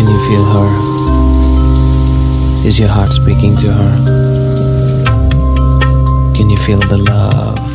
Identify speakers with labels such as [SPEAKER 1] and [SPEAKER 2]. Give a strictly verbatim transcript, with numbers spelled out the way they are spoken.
[SPEAKER 1] you feel her? Is your heart speaking to her? Can you feel the love